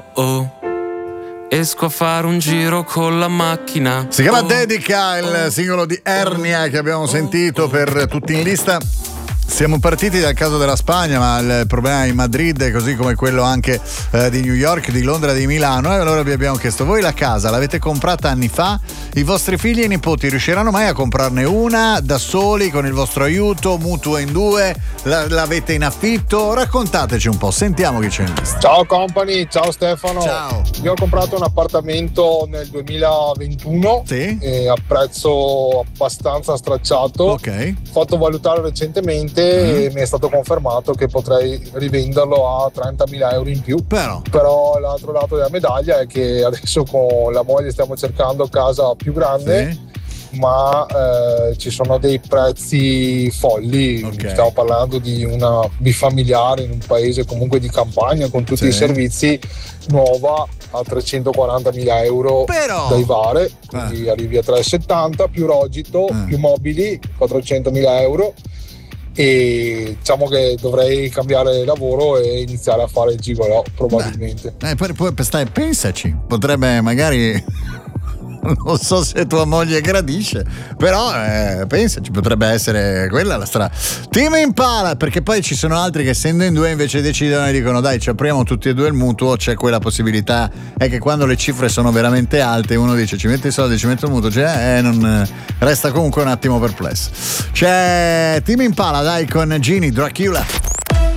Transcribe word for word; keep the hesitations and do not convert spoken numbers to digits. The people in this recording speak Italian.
oh oh, esco a fare un giro con la macchina. Si chiama oh, Dedica, il oh, singolo di Ernia che abbiamo sentito per tutti in lista. Siamo partiti dal caso della Spagna, ma il problema di Madrid è così come quello anche eh, di New York, di Londra, di Milano. E allora vi abbiamo chiesto: voi la casa l'avete comprata anni fa? I vostri figli e nipoti riusciranno mai a comprarne una da soli con il vostro aiuto, mutuo in due? La, l'avete in affitto? Raccontateci un po', sentiamo chi c'è in lista. Ciao company, ciao Stefano. Ciao. Io ho comprato un appartamento nel duemilaventuno, sì, eh, a prezzo abbastanza stracciato. Ok. Ho fatto valutare recentemente mm. e mi è stato confermato che potrei rivenderlo a trentamila euro in più. Però. Però l'altro lato della medaglia è che adesso con la moglie stiamo cercando casa più grande. Sì. Ma eh, ci sono dei prezzi folli. Okay. Stiamo parlando di una bifamiliare in un paese comunque di campagna con tutti sì. i servizi, nuova a trecentoquarantamila euro. Però. Dai Vare, quindi ah. arrivi a trecentosettanta più rogito ah. più mobili quattrocentomila euro. E diciamo che dovrei cambiare lavoro e iniziare a fare il gigolò probabilmente. Beh, eh, poi, poi stai, pensaci, potrebbe magari non so se tua moglie gradisce, però eh, pensaci, potrebbe essere quella la strada. Team Impala, perché poi ci sono altri che essendo in due invece decidono e dicono dai ci apriamo tutti e due il mutuo. C'è quella possibilità, è che quando le cifre sono veramente alte uno dice ci metto i soldi, ci metto il mutuo, cioè eh, non, resta comunque un attimo perplesso. C'è Team Impala dai con Genie Dracula.